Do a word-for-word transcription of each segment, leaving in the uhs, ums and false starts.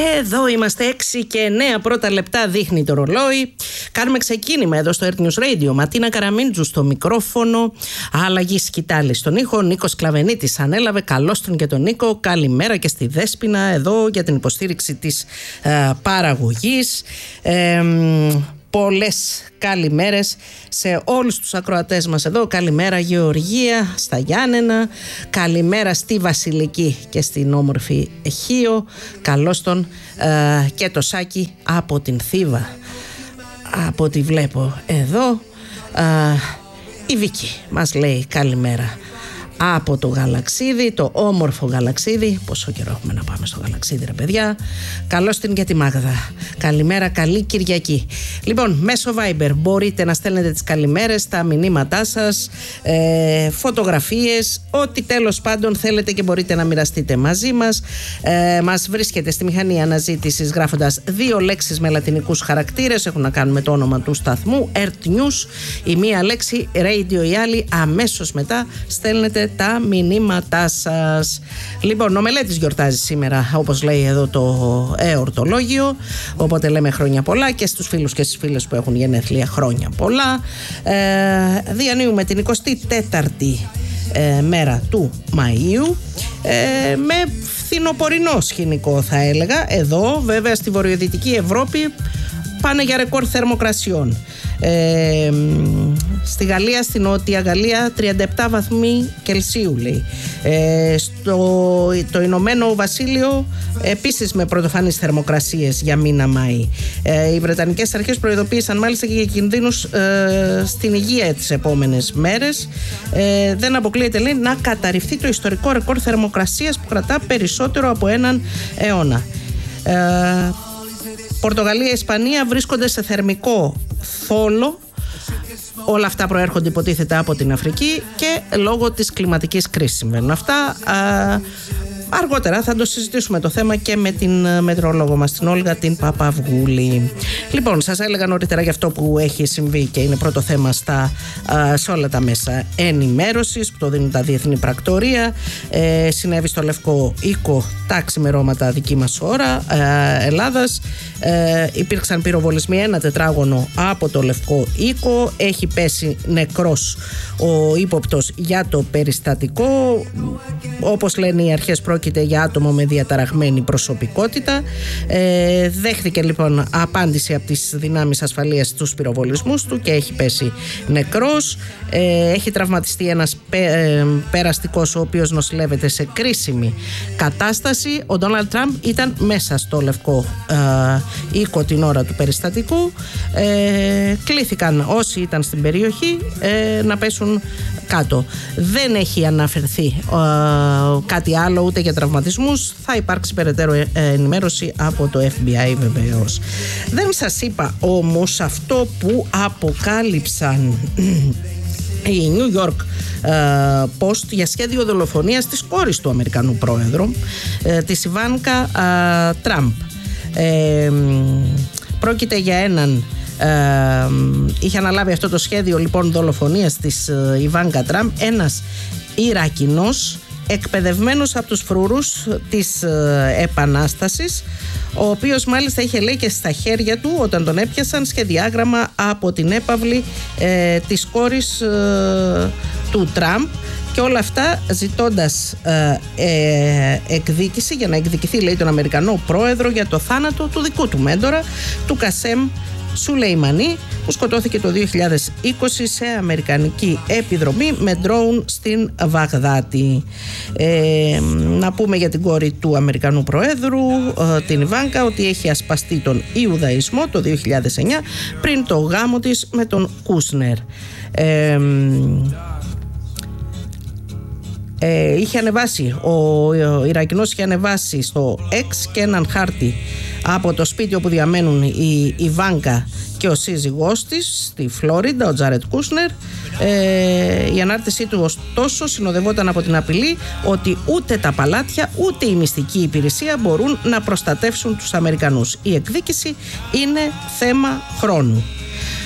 Εδώ είμαστε, έξι και εννέα πρώτα λεπτά δείχνει το ρολόι. Κάνουμε ξεκίνημα εδώ στο Earth News Radio. Ματίνα Καραμίντζου στο μικρόφωνο, Αλλαγή Σκητάλη στον ήχο. Νίκος Κλαβενίτης ανέλαβε. Καλώς τον και τον Νίκο. Καλημέρα και στη Δέσποινα εδώ για την υποστήριξη της ε, παραγωγής. Ε, Πολλές καλημέρες σε όλους τους ακροατές μας εδώ. Καλημέρα Γεωργία, στα Γιάννενα. Καλημέρα στη Βασιλική και στην όμορφη Εχείο. Καλώς τον ε, και το Σάκη από την Θήβα. Από ό,τι βλέπω εδώ ε, η Βίκη μας λέει καλημέρα από το Γαλαξίδι, το όμορφο Γαλαξίδι. Πόσο καιρό έχουμε να πάμε στο Γαλαξίδι, ρε παιδιά. Καλώς την και τη Μάγδα. Καλημέρα, καλή Κυριακή. Λοιπόν, μέσω Viber μπορείτε να στέλνετε τις καλημέρες, τα μηνύματά σας, ε, φωτογραφίες, ό,τι τέλος πάντων θέλετε και μπορείτε να μοιραστείτε μαζί μας. Ε, μας βρίσκεται στη μηχανή αναζήτησης γράφοντας δύο λέξεις με λατινικούς χαρακτήρες. Έχουν να κάνουν με το όνομα του σταθμού, Earth News. Η μία λέξη, Radio, η άλλη. Αμέσως μετά στέλνετε τα μηνύματά σας. Λοιπόν, ο Μελέτης γιορτάζει σήμερα, όπως λέει εδώ το εορτολόγιο. Οπότε λέμε χρόνια πολλά και στους φίλους και στις φίλες που έχουν γενέθλια, χρόνια πολλά. Ε, διανύουμε την εικοστή τέταρτη ε, μέρα του Μαΐου ε, με φθινοπορεινό σκηνικό, θα έλεγα. Εδώ βέβαια στη βορειοδυτική Ευρώπη πάνε για ρεκόρ θερμοκρασιών. Ε, στη Γαλλία, στη Νότια Γαλλία τριάντα επτά βαθμοί Κελσίου λέει. ε, στο το Ηνωμένο Βασίλειο επίσης με πρωτοφανείς θερμοκρασίες για μήνα Μάη. ε, οι Βρετανικές αρχές προειδοποίησαν μάλιστα και για κινδύνους ε, στην υγεία τις επόμενες μέρες. ε, δεν αποκλείεται λέει να καταρριφθεί το ιστορικό ρεκόρ θερμοκρασίας που κρατά περισσότερο από έναν αιώνα. ε, Πορτογαλία, Ισπανία βρίσκονται σε θερμικό θόλο. Όλα αυτά προέρχονται υποτίθεται από την Αφρική και λόγω της κλιματικής κρίσης συμβαίνουν αυτά. Α, αργότερα θα το συζητήσουμε το θέμα και με την μετεωρολόγο μας, την Όλγα την Παπαυγούλη. Λοιπόν, σας έλεγα νωρίτερα για αυτό που έχει συμβεί και είναι πρώτο θέμα στα, α, σε όλα τα μέσα ενημέρωσης που το δίνουν τα διεθνή πρακτορία. Ε, συνέβη στο Λευκό Οίκο τα ξημερώματα δική μας ώρα ε, Ελλάδας. Ε, υπήρξαν πυροβολισμοί ένα τετράγωνο από το Λευκό Οίκο. Έχει πέσει νεκρός ο ύποπτος για το περιστατικό. Όπως λένε οι αρχές, πρόκειται για άτομο με διαταραγμένη προσωπικότητα. Ε, δέχθηκε λοιπόν απάντηση από τις δυνάμεις ασφαλείας στους πυροβολισμούς του και έχει πέσει νεκρός. Ε, έχει τραυματιστεί ένας πε, ε, περαστικός ο οποίος νοσηλεύεται σε κρίσιμη κατάσταση. Ο Ντόναλντ Τραμπ ήταν μέσα στο Λευκό ε, Οίκο την ώρα του περιστατικού. Ε, κλήθηκαν όσοι ήταν στην περιοχή ε, να πέσουν κάτω. Δεν έχει αναφερθεί ε, κάτι άλλο ούτε για τραυματισμούς. Θα υπάρξει περαιτέρω ε, ενημέρωση από το Εφ Μπι Άι βεβαίως. Δεν σας είπα όμως αυτό που αποκάλυψαν η New York uh, Post για σχέδιο δολοφονίας της κόρης του Αμερικανού πρόεδρου, uh, της Ιβάνκα uh, Τραμπ. Ε, πρόκειται για έναν ε, είχε αναλάβει αυτό το σχέδιο λοιπόν δολοφονίας της ε, Ιβάνκα Τραμπ ένας Ιρακινός εκπαιδευμένος από τους φρούρους της ε, Επανάστασης, ο οποίος μάλιστα είχε λέει και στα χέρια του όταν τον έπιασαν σχεδιάγραμμα από την έπαυλη ε, της κόρης ε, του Τραμπ. Και όλα αυτά ζητώντας ε, ε, εκδίκηση για να εκδικηθεί λέει τον Αμερικανό πρόεδρο για το θάνατο του δικού του μέντορα, του Κασέμ Σουλεϊμανί, που σκοτώθηκε το δύο χιλιάδες είκοσι σε αμερικανική επιδρομή με ντρόουν στην Βαγδάτη. Ε, να πούμε για την κόρη του Αμερικανού Προέδρου, ε, την Ιβάνκα, ότι έχει ασπαστεί τον Ιουδαϊσμό το δύο χιλιάδες εννιά πριν το γάμο της με τον Κούσνερ. Ε, Ε, είχε ανεβάσει, ο, ο Ιρακινός είχε ανεβάσει στο X και έναν χάρτη από το σπίτι όπου διαμένουν η Ιβάνκα και ο σύζυγός της στη Φλόριντα, ο Τζάρετ Κούσνερ. Ε, η ανάρτησή του ωστόσο συνοδευόταν από την απειλή ότι ούτε τα παλάτια ούτε η μυστική υπηρεσία μπορούν να προστατεύσουν τους Αμερικανούς. Η εκδίκηση είναι θέμα χρόνου.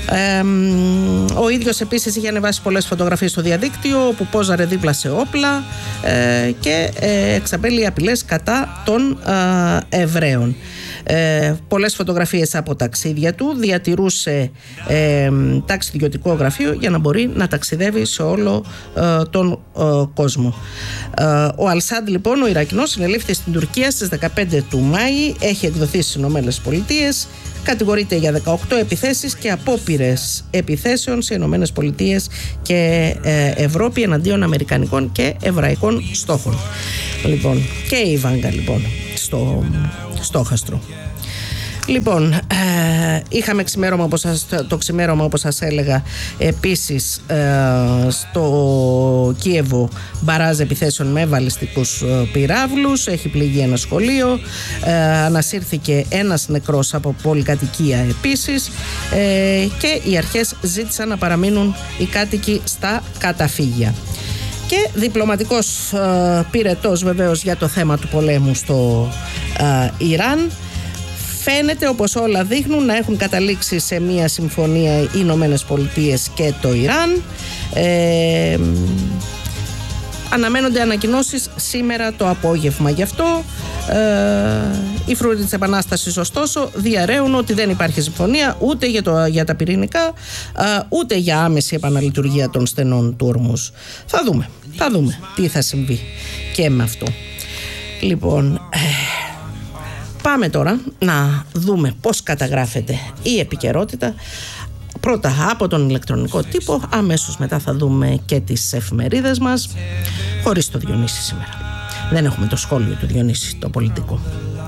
Ε, ο ίδιος επίσης είχε ανεβάσει πολλές φωτογραφίες στο διαδίκτυο όπου πόζαρε δίπλα σε όπλα ε, και ε, εξαπέλυε απειλές κατά των ε, Εβραίων. Ε, πολλές φωτογραφίες από ταξίδια του, διατηρούσε ε, ταξιδιωτικό γραφείο για να μπορεί να ταξιδεύει σε όλο ε, τον ε, κόσμο. Ε, ο Αλσάντ λοιπόν, ο Ιρακινός, συνελήφθη στην Τουρκία στις δεκαπέντε του Μάη, έχει εκδοθεί στις Ηνωμένες Πολιτείες, κατηγορείται για δεκαοκτώ επιθέσεις και απόπειρες επιθέσεων σε Ηνωμένες Πολιτείες και ε, Ευρώπη εναντίον αμερικανικών και εβραϊκών στόχων. Λοιπόν, και η Βάγκα λοιπόν στο στόχαστρο. Λοιπόν, ε, είχαμε ξημέρωμα, όπως σας, το ξημέρωμα όπως σας έλεγα επίσης ε, στο Κίεβο μπαράζ επιθέσεων με βαλιστικούς ε, πυράβλους, έχει πληγεί ένα σχολείο, ε, ανασύρθηκε ένας νεκρός από πολυκατοικία επίσης ε, και οι αρχές ζήτησαν να παραμείνουν οι κάτοικοι στα καταφύγια. Και διπλωματικός ε, πυρετός βεβαίως για το θέμα του πολέμου στο ε, Ιράν. Φαίνεται, όπως όλα δείχνουν, να έχουν καταλήξει σε μια συμφωνία οι Ηνωμένες Πολιτείες και το Ιράν. Ε, αναμένονται ανακοινώσεις σήμερα το απόγευμα. Γι' αυτό ε, οι φρουροί της Επανάστασης ωστόσο διαρρέουν ότι δεν υπάρχει συμφωνία ούτε για, το, για τα πυρηνικά ε, ούτε για άμεση επαναλειτουργία των στενών του Ορμούζ. Θα δούμε, θα δούμε τι θα συμβεί και με αυτό. Λοιπόν, ε, πάμε τώρα να δούμε πώς καταγράφεται η επικαιρότητα. Πρώτα από τον ηλεκτρονικό τύπο, αμέσως μετά θα δούμε και τις εφημερίδες μας, χωρίς το Διονύση σήμερα. Δεν έχουμε το σχόλιο του Διονύση, το πολιτικό.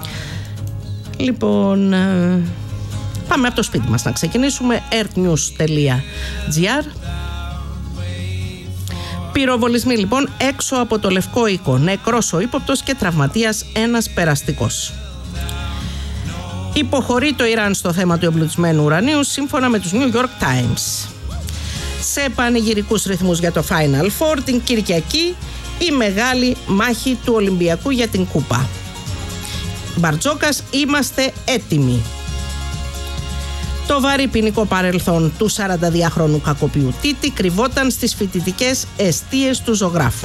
Λοιπόν, πάμε από το σπίτι μας να ξεκινήσουμε. earthnews τελεία gr. Πυροβολισμοί λοιπόν έξω από το Λευκό Οίκο. Νεκρός ο ύποπτος και τραυματίας ένας περαστικός. Υποχωρεί το Ιράν στο θέμα του εμπλουτισμένου ουρανίου σύμφωνα με τους New York Times. Σε πανηγυρικούς ρυθμούς για το Final Four την Κυριακή η μεγάλη μάχη του Ολυμπιακού για την Κούπα. Μπαρτζόκας, είμαστε έτοιμοι. Το βαρύ ποινικό παρελθόν του σαρανταδυάχρονου κακοποιού Τίτη κρυβόταν στις φοιτητικές εστίες του ζωγράφου.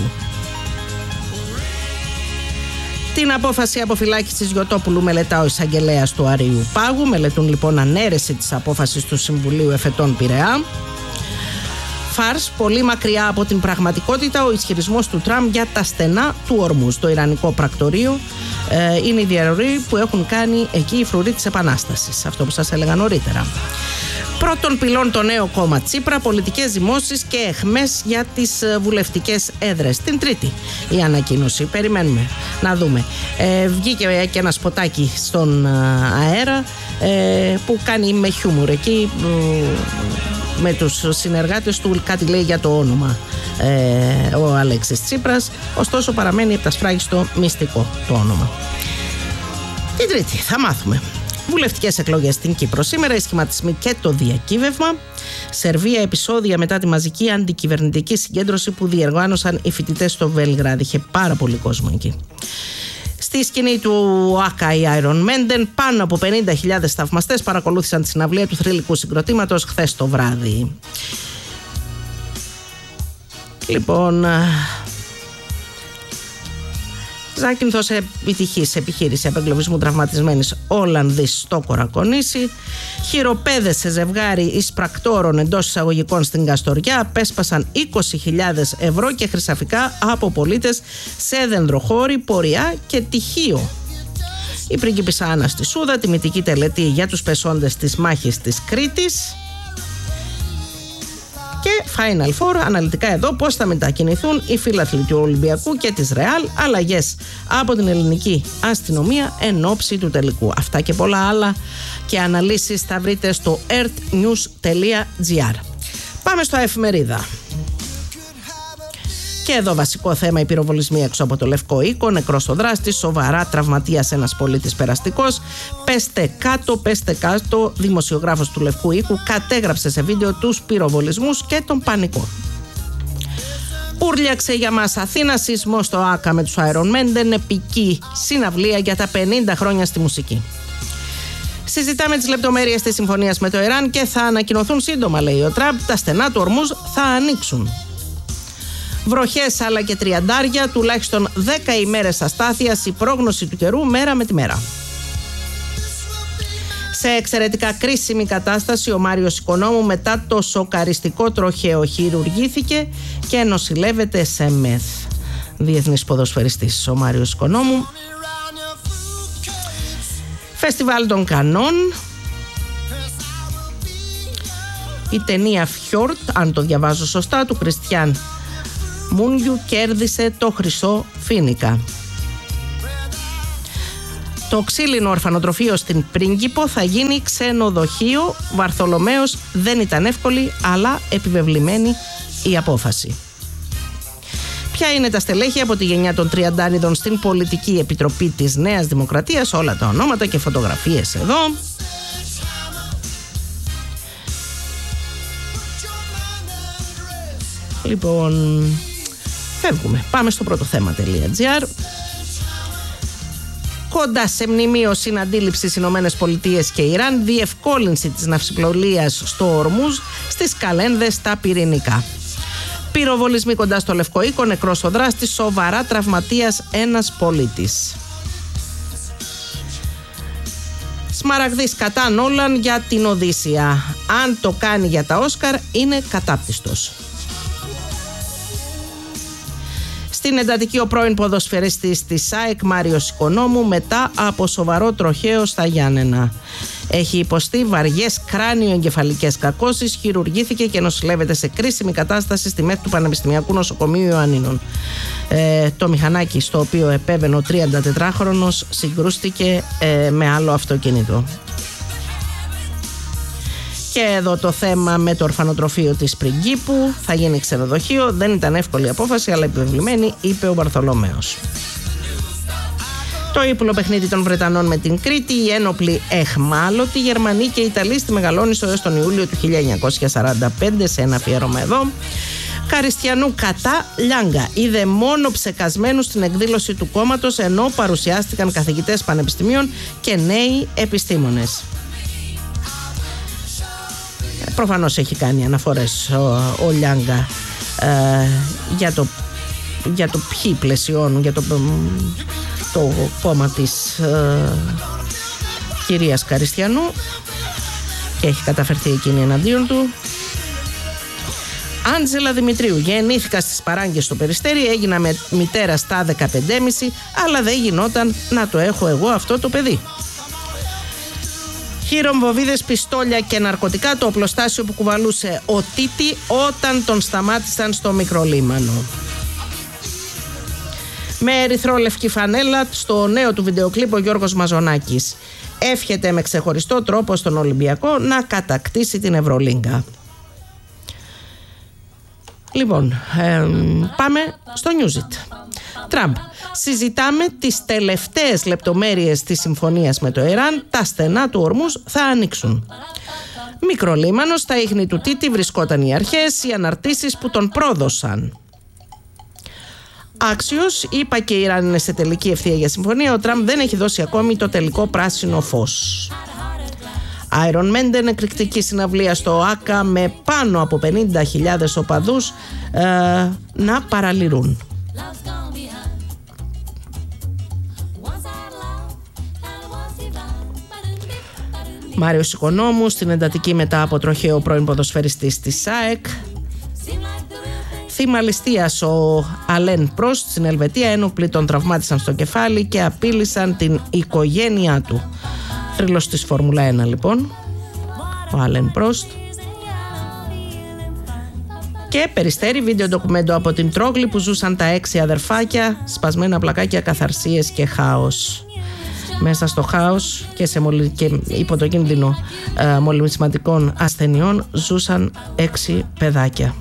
Την απόφαση αποφυλάκησης Γιωτόπουλου μελετά ο εισαγγελέας του Αρείου Πάγου. Μελετούν λοιπόν ανέρεση της απόφασης του Συμβουλίου Εφετών Πειραιά. Φάρς, πολύ μακριά από την πραγματικότητα, ο ισχυρισμός του Τραμπ για τα στενά του Ορμούζ. Το Ιρανικό πρακτορείο ε, είναι η διαρροή που έχουν κάνει εκεί οι φρουροί της Επανάστασης. Αυτό που σας έλεγα νωρίτερα. Πρώτον πυλών το νέο κόμμα Τσίπρα, πολιτικές ζυμώσεις και αιχμές για τις βουλευτικές έδρες. Την Τρίτη η ανακοίνωση. Περιμένουμε να δούμε. Ε, βγήκε και ένα σποτάκι στον αέρα ε, που κάνει με χιούμορ εκεί ε, με τους συνεργάτες του, κάτι λέει για το όνομα ε, ο Αλέξης Τσίπρας. Ωστόσο παραμένει επτασφράγιστο μυστικό το όνομα. Την Τρίτη θα μάθουμε. Βουλευτικές εκλογές στην Κύπρο σήμερα, οι σχηματισμοί και το διακύβευμα. Σερβία, επεισόδια μετά τη μαζική αντικυβερνητική συγκέντρωση που διοργάνωσαν οι φοιτητές στο Βέλγραδ. Είχε πάρα πολύ κόσμο εκεί. Στη σκηνή του ΟΑΚΑ, οι Iron Maiden, πάνω από πενήντα χιλιάδες θαυμαστές παρακολούθησαν τη συναυλία του θρυλικού συγκροτήματος χθες το βράδυ. Λοιπόν, Ζάκυνθος επιτυχής επιχείρηση απεγκλωβισμού τραυματισμένης Ολλανδής στο Κορακονήσι. Χειροπέδες σε ζευγάρι εισπρακτόρων εντός εισαγωγικών στην Καστοριά απέσπασαν είκοσι χιλιάδες ευρώ και χρυσαφικά από πολίτες σε δενδροχώρι, πορεία και τυχείο. Η πρίγκιπισσα Άννα στη Σούδα, τιμητική τελετή για τους πεσόντες της μάχης της Κρήτης. Και Final Four, αναλυτικά εδώ πώς θα μετακινηθούν οι φίλαθλοι του Ολυμπιακού και της Ρεάλ, αλλαγές από την ελληνική αστυνομία εν ώψη του τελικού. Αυτά και πολλά άλλα και αναλύσεις θα βρείτε στο earthnews τελεία gr. Πάμε στο εφημερίδα. Και εδώ βασικό θέμα, οι πυροβολισμοί έξω από το Λευκό Οίκο, νεκρός ο δράστης, σοβαρά τραυματίας ένας πολίτης περαστικός. Πέστε κάτω, πέστε κάτω, δημοσιογράφος του Λευκού Οίκου κατέγραψε σε βίντεο τους πυροβολισμούς και τον πανικό. Ούρλιαξε για μας Αθήνα, σεισμό στο ΆΚΑ με τους Iron Maiden, επική συναυλία για τα πενήντα χρόνια στη μουσική. Συζητάμε τις λεπτομέρειες της συμφωνίας με το Ιράν και θα ανακοινωθούν σύντομα, λέει ο Τραμπ. Τα στενά του Ορμούζ θα ανοίξουν. Βροχές αλλά και τριαντάρια, τουλάχιστον δέκα ημέρες αστάθειας, η πρόγνωση του καιρού μέρα με τη μέρα. Σε εξαιρετικά κρίσιμη κατάσταση ο Μάριος Οικονόμου μετά το σοκαριστικό τροχαίο χειρουργήθηκε και νοσηλεύεται σε ΜΕΘ. Διεθνής ποδοσφαιριστής ο Μάριος Οικονόμου. Φεστιβάλ των Κανών. Η ταινία Φιόρτ, αν το διαβάζω σωστά, του Κριστιαν Μούνιου κέρδισε το χρυσό φοίνικα. Το ξύλινο ορφανοτροφείο στην Πρίγκιπο θα γίνει ξενοδοχείο. Βαρθολομαίος, δεν ήταν εύκολη αλλά επιβεβλημένη η απόφαση. Ποια είναι τα στελέχη από τη γενιά των Τριαντάριδων στην Πολιτική Επιτροπή της Νέας Δημοκρατίας, όλα τα ονόματα και φωτογραφίες εδώ. Λοιπόν, φεύγουμε. Πάμε στο πρώτο θέμα.gr. Κοντά σε μνημείο συναντήληψης Ηνωμένες Πολιτείες και Ιράν, διευκόλυνση της ναυσιπλοείας στο Ορμούζ, στις καλένδες τα πυρηνικά. Πυροβολισμοί κοντά στο Λευκό Οίκο, νεκρός ο δράστης, σοβαρά τραυματίας ένας πολίτης. Σμαραγδής κατά Νόλαν για την Οδύσσεια. Αν το κάνει για τα Όσκαρ είναι κατάπτυστος. Στην εντατική ο πρώην ποδοσφαιριστής της ΑΕΚ Μάριος Οικονόμου μετά από σοβαρό τροχαίο στα Γιάννενα. Έχει υποστεί βαριές κράνιο-εγκεφαλικές κακώσεις, χειρουργήθηκε και νοσηλεύεται σε κρίσιμη κατάσταση στη ΜΕΘ του Πανεπιστημιακού Νοσοκομείου Ιωαννίνων. Ε, το μηχανάκι στο οποίο επέβαινε ο τριαντατετράχρονος συγκρούστηκε ε, με άλλο αυτοκίνητο. Και εδώ το θέμα με το ορφανοτροφείο της Πριγκίπου. Θα γίνει ξενοδοχείο. Δεν ήταν εύκολη απόφαση, αλλά επιβεβλημένη, είπε ο Βαρθολομαίος. Το ύπουλο παιχνίδι των Βρετανών με την Κρήτη, οι ένοπλοι εχμάλωτοι Γερμανοί και Ιταλοί στη Μεγαλόνισσο έως τον Ιούλιο του χίλια εννιακόσια σαράντα πέντε, σε ένα αφιέρωμα εδώ. Καριστιανού κατά Λιάγκα είδε μόνο ψεκασμένους στην εκδήλωση του κόμματος, ενώ παρουσιάστηκαν καθηγητές πανεπιστημίων και νέοι επιστήμονες. Προφανώς έχει κάνει αναφορές ο, ο Λιάγκα ε, για, το, για το ποιοι πλαισιώνουν, για το, το κόμμα της ε, κυρίας Καριστιανού, και έχει καταφερθεί εκείνη εναντίον του. Άντζελα Δημητρίου, γεννήθηκα στις Παράγκες στο Περιστέρι, έγινα με μητέρα στα δεκαπέντε και μισή, αλλά δεν γινόταν να το έχω εγώ αυτό το παιδί. Χειρομβοβίδες, πιστόλια και ναρκωτικά, το οπλοστάσιο που κουβαλούσε ο Τίτη όταν τον σταμάτησαν στο Μικρολίμανο. Με ερυθρόλευκη φανέλα στο νέο του βιντεοκλίπ ο Γιώργος Μαζονάκης εύχεται με ξεχωριστό τρόπο στον Ολυμπιακό να κατακτήσει την Ευρωλίγκα. Λοιπόν, ε, πάμε στο Newsit. Τραμπ. Συζητάμε τις τελευταίες λεπτομέρειες της συμφωνίας με το Ιράν. Τα στενά του Ορμούζ θα ανοίξουν. Μικρολίμανος, στα ίχνη του Τίτη βρισκόταν οι αρχές, οι αναρτήσεις που τον πρόδωσαν. Άξιος, είπα και η Ιράν είναι σε τελική ευθεία για συμφωνία. Ο Τραμπ δεν έχει δώσει ακόμη το τελικό πράσινο φως. Iron Maiden, εκρηκτική συναυλία στο ΆΚΑ με πάνω από πενήντα χιλιάδες οπαδούς ε, να παραλυρούν. Μάριος Οικονόμου στην εντατική μετά από τροχαίο πρώην ποδοσφαιριστής της ΑΕΚ. Θύμα ληστείας ο Αλέν Πρόστ στην Ελβετία, ένοπλοι τον τραυμάτισαν στο κεφάλι και απείλησαν την οικογένειά του. Θρύλος της Φόρμουλα ένα λοιπόν, ο Αλέν Πρόστ. Και Περιστέρι, βίντεο ντοκουμέντο από την Τρόγλη που ζούσαν τα έξι αδερφάκια, σπασμένα πλακάκια, καθαρσίες και χάος. Μέσα στο χάος και, σε μολυ... και υπό το κίνδυνο ε, μολυσματικών ασθενειών ζούσαν έξι παιδάκια.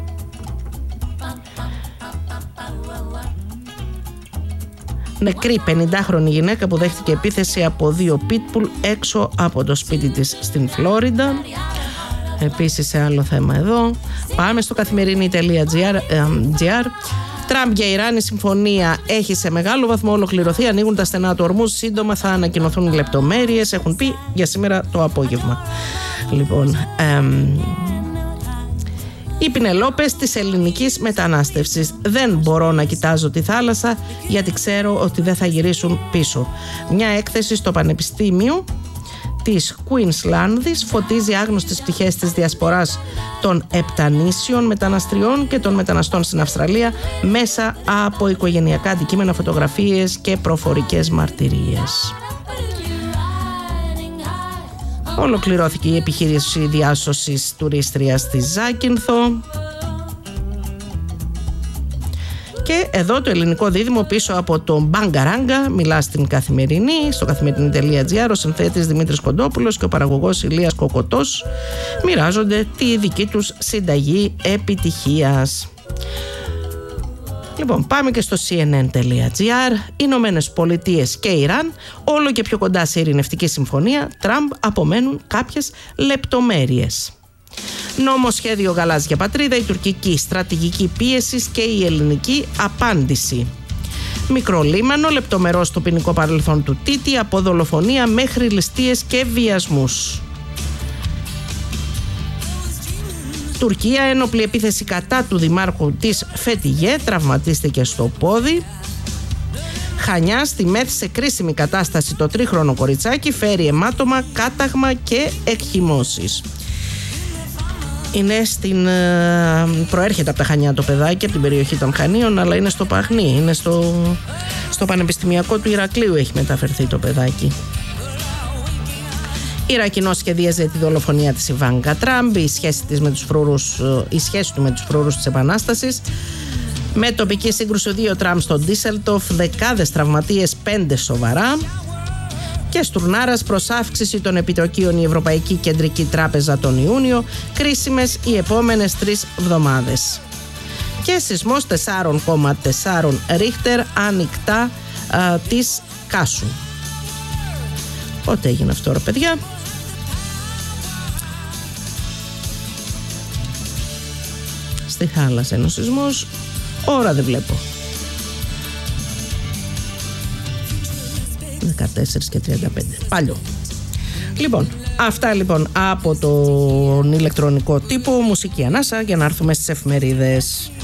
Νεκρή πενηντάχρονη γυναίκα που δέχτηκε επίθεση από δύο pitbull έξω από το σπίτι της στην Φλόριντα. Επίσης σε άλλο θέμα εδώ. Πάμε στο καθημερινή.gr. Τραμπ για Ιράν, η συμφωνία έχει σε μεγάλο βαθμό ολοκληρωθεί. Ανοίγουν τα στενά του ορμού. Σύντομα θα ανακοινωθούν οι λεπτομέρειες. Έχουν πει για σήμερα το απόγευμα. Λοιπόν, εμ, οι Πινελόπες της ελληνικής μετανάστευσης. Δεν μπορώ να κοιτάζω τη θάλασσα γιατί ξέρω ότι δεν θα γυρίσουν πίσω. Μια έκθεση στο Πανεπιστήμιο της Κουίνσλανδης φωτίζει άγνωστες πτυχές της διασποράς των επτανήσιων μεταναστριών και των μεταναστών στην Αυστραλία μέσα από οικογενειακά αντικείμενα, φωτογραφίες και προφορικές μαρτυρίες. Ολοκληρώθηκε η επιχείρηση διάσωσης τουρίστριας στη Ζάκυνθο. Και εδώ το ελληνικό δίδυμο πίσω από το Μπαγκαράγκα μιλά στην Καθημερινή, στο καθημερινή τελεία τζι άρ. Ο συνθέτης Δημήτρης Κοντόπουλος και ο παραγωγός Ηλίας Κοκοτός μοιράζονται τη δική τους συνταγή επιτυχίας. Λοιπόν, πάμε και στο σι εν εν τελεία τζι άρ. Ηνωμένες Πολιτείες και Ιράν όλο και πιο κοντά σε ειρηνευτική συμφωνία. Τραμπ απομένουν κάποιες λεπτομέρειες. Νομοσχέδιο γαλάζια πατρίδα, η τουρκική στρατηγική πίεση και η ελληνική απάντηση. Μικρό λίμανο, λεπτομερό στο ποινικό παρελθόν του Τίτη, από δολοφονία μέχρι ληστείες και βιασμούς. Τουρκία, ένοπλη επίθεση κατά του δημάρχου της Φετιγέ, τραυματίστηκε στο πόδι. Χανιά, στη ΜΕΘ σε κρίσιμη κατάσταση το τρίχρονο κοριτσάκι, φέρει αιμάτωμα, κάταγμα και εκχυμώσεις. Είναι στην, προέρχεται από τα Χανιά το παιδάκι, από την περιοχή των Χανίων, αλλά είναι στο Παχνί, είναι στο, στο Πανεπιστημιακό του Ηρακλείου έχει μεταφερθεί το παιδάκι. Ιρακινός σχεδίαζε τη δολοφονία της Ιβάνκα Τραμπ, η σχέση, της με τους φρούρους, η σχέση του με τους φρούρους της Επανάστασης. Με τοπική σύγκρουση δύο Τραμπ στο Ντίσελτοφ, δεκάδες τραυματίες, πέντε σοβαρά. Και στουρνάρας προς αύξηση των επιτοκίων η Ευρωπαϊκή Κεντρική Τράπεζα τον Ιούνιο, κρίσιμες οι επόμενες τρεις εβδομάδες. Και σεισμός τέσσερα κόμμα τέσσερα Ρίχτερ ανοιχτά α, της Κάσου. Πότε έγινε αυτό ρε παιδιά? Στη θάλασσα είναι ο σεισμός, ώρα δεν βλέπω. δεκατέσσερα και τριάντα πέντε. Παλιό. Λοιπόν, αυτά λοιπόν από τον ηλεκτρονικό τύπο, μουσική ανάσα, για να έρθουμε στις εφημερίδες.